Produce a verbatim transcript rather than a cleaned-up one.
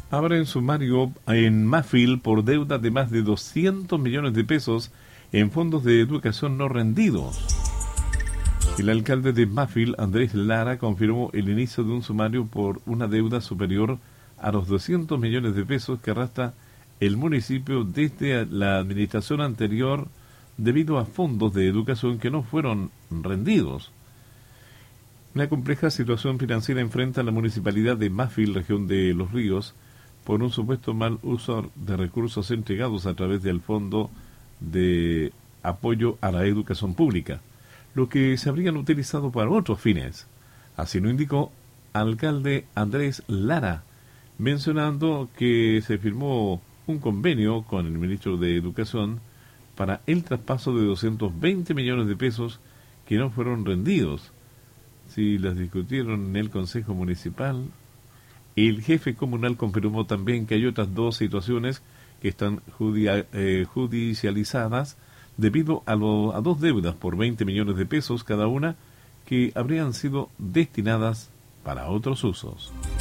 Abren sumario en Mafil por deuda de más de doscientos millones de pesos en fondos de educación no rendidos. El alcalde de Mafil, Andrés Lara, confirmó el inicio de un sumario por una deuda superior a los doscientos millones de pesos que arrastra el municipio desde la administración anterior debido a fondos de educación que no fueron rendidos. La compleja situación financiera enfrenta a la municipalidad de Mafil, región de Los Ríos, por un supuesto mal uso de recursos entregados a través del Fondo de Apoyo a la Educación Pública, lo que se habrían utilizado para otros fines. Así lo indicó alcalde Andrés Lara, mencionando que se firmó un convenio con el ministro de Educación para el traspaso de doscientos veinte millones de pesos que no fueron rendidos. Si las discutieron en el Consejo Municipal, el jefe comunal confirmó también que hay otras dos situaciones que están judia, eh, judicializadas debido a, lo, a dos deudas por veinte millones de pesos cada una que habrían sido destinadas para otros usos.